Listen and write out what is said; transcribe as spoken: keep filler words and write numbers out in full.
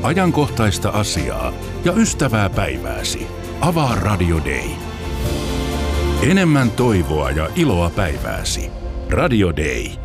ajankohtaista asiaa ja ystävää päivääsi. Avaa Radio Day. Enemmän toivoa ja iloa päivääsi. Radio Day.